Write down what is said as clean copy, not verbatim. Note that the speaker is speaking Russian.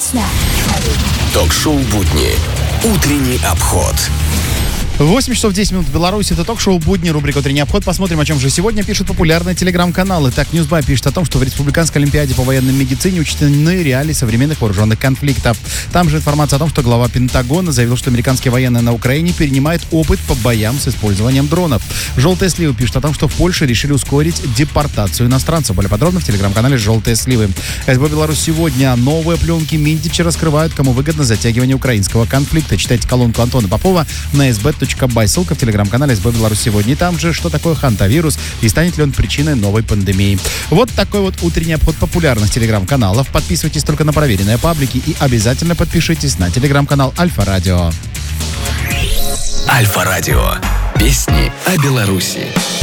Snap. Ток-шоу «Будни». Утренний обход. 8 часов 10 минут в Беларуси. Это ток-шоу «Будни», рубрика «Утренний обход». Посмотрим, о чем же сегодня пишут популярные телеграм-каналы. Так, Ньюсбай пишет о том, что в Республиканской олимпиаде по военной медицине учтены реалии современных вооруженных конфликтов. Там же информация о том, что глава Пентагона заявил, что американские военные на Украине перенимают опыт по боям с использованием дронов. «Желтые сливы» пишет о том, что в Польше решили ускорить депортацию иностранцев. Более подробно в телеграм-канале «Желтые сливы». СБ «Беларусь сегодня». Новые пленки Минтича раскрывают, кому выгодно затягивание украинского конфликта. Читайте колонку Антона Попова на sb.by. Ссылка в телеграм-канале СБ «Беларусь сегодня». И там же, что такое хантавирус и станет ли он причиной новой пандемии. Вот такой вот утренний обход популярных телеграм-каналов. Подписывайтесь только на проверенные паблики и обязательно подпишитесь на телеграм-канал Альфа-Радио. Альфа-Радио. Песни о Беларуси.